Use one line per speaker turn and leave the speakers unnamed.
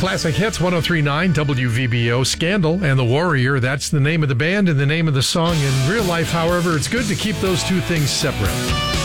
Classic Hits 103.9 WVBO. Scandal and The Warrior, that's the name of the band and the name of the song. In real life, however, it's good to keep those two things separate.